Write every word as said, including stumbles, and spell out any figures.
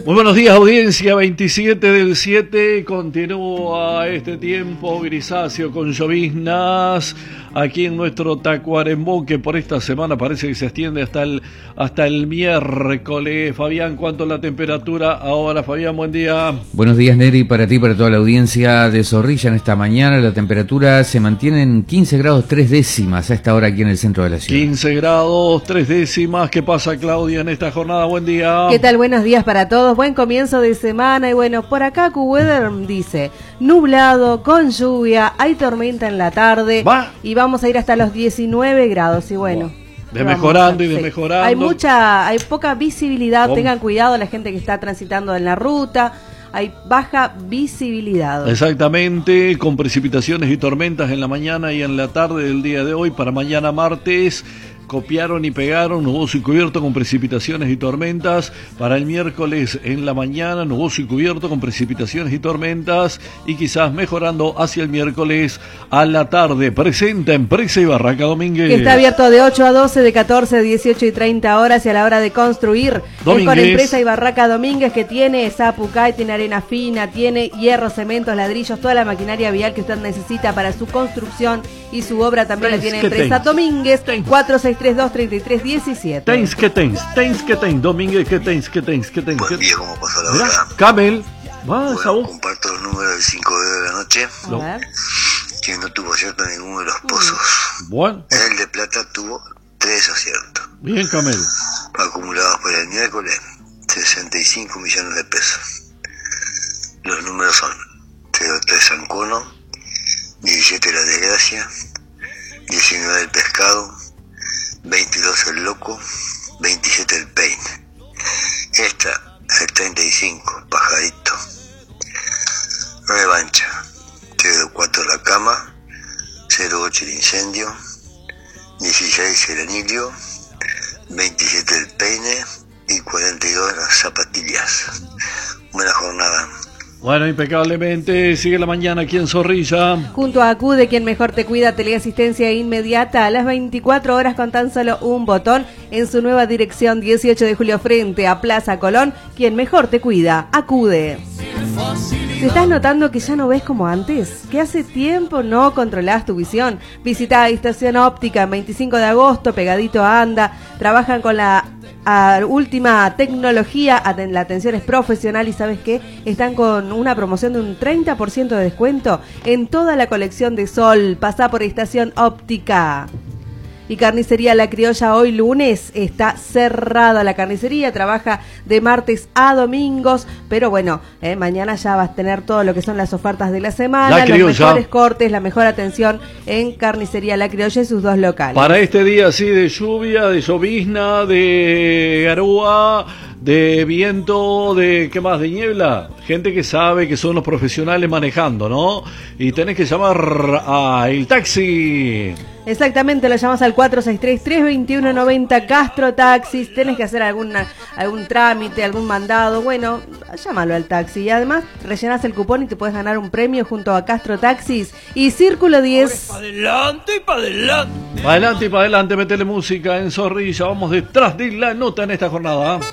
Muy buenos días, audiencia. veintisiete del siete, continúa este tiempo grisáceo con lloviznas aquí en nuestro Tacuarembó, que por esta semana parece que se extiende hasta el hasta el miércoles. Fabián, ¿cuánto es la temperatura ahora? Fabián, buen día. Buenos días, Neri, para ti y para toda la audiencia de Zorrilla. En esta mañana la temperatura se mantiene en quince grados tres décimas a esta hora aquí en el centro de la ciudad. quince grados tres décimas. ¿Qué pasa, Claudia, en esta jornada? Buen día. ¿Qué tal? Buenos días para todos. Buen comienzo de semana. Y bueno, por acá AccuWeather dice nublado, con lluvia, hay tormenta en la tarde. ¿Va? Y vamos a ir hasta los diecinueve grados. Y bueno, de mejorando y de sí. mejorando. Hay mucha, hay poca visibilidad. ¿Cómo? Tengan cuidado la gente que está transitando en la ruta. Hay baja visibilidad. Exactamente, con precipitaciones y tormentas en la mañana y en la tarde del día de hoy. Para mañana martes copiaron y pegaron, nuboso y cubierto con precipitaciones y tormentas. Para el miércoles en la mañana, nuboso y cubierto con precipitaciones y tormentas. Y quizás mejorando hacia el miércoles a la tarde. Presenta Empresa y Barraca Domínguez. Está abierto de ocho a doce, de catorce a dieciocho y treinta horas. Y a la hora de construir, Domínguez. es con Empresa y Barraca Domínguez, que tiene Zapucay, tiene arena fina, tiene hierro, cementos, ladrillos, toda la maquinaria vial que usted necesita para su construcción y su obra. También la tiene Empresa Domínguez. cuatro seis tres dos, tres tres uno siete. Tens que tens, tens que tens, Domínguez, que tens, que tens, que tens. Buen día, ¿cómo pasó la Mirá, hora? Camel, va, Bueno, esa voz. comparto los números del cinco de la noche, A No. ver. que no tuvo acierto en ninguno de los pozos. Bueno, El de plata tuvo tres aciertos, bien, Camel. acumulados por el miércoles, sesenta y cinco millones de pesos. Los números son cero tres Ancono, diecisiete La Desgracia, diecinueve El Pescado, veintidós El Loco, veintisiete El Peine. Esta, el treinta y cinco Pajarito. Revancha, cero cuatro La Cama, cero ocho El Incendio, dieciséis El Anillo, veintisiete El Peine y cuarenta y dos Las Zapatillas. Buena jornada. Bueno, impecablemente, sigue la mañana aquí en Zorrilla. Junto a Acude, quien mejor te cuida, teleasistencia inmediata a las veinticuatro horas con tan solo un botón en su nueva dirección dieciocho de julio frente a Plaza Colón. Quien mejor te cuida, Acude. ¿Te estás notando que ya no ves como antes? ¿Que hace tiempo no controlás tu visión? Visita Estación Óptica en veinticinco de agosto, pegadito a Anda. Trabajan con la a última tecnología, la atención es profesional y ¿sabes qué? Están con una promoción de un treinta por ciento de descuento en toda la colección de Sol. Pasá por Estación Óptica. Y Carnicería La Criolla hoy lunes está cerrada la carnicería, trabaja de martes a domingos, pero bueno, eh, mañana ya vas a tener todo lo que son las ofertas de la semana, La los Criolla. mejores cortes, la mejor atención en Carnicería La Criolla y sus dos locales. Para este día así de lluvia, de llovizna, de garúa, de viento, de ¿qué más? De niebla. Gente que sabe que son los profesionales manejando, ¿no? Y tenés que llamar a el taxi. Exactamente, lo llamas al cuatro seis tres, tres dos uno nueve cero Castro Taxis. Tenés que hacer alguna, algún trámite, algún mandado. Bueno, llámalo al taxi. Y además, rellenás el cupón y te puedes ganar un premio junto a Castro Taxis y Círculo diez. Para adelante y para adelante. Para adelante y para adelante, metele música en Zorrilla. Vamos detrás de la nota en esta jornada.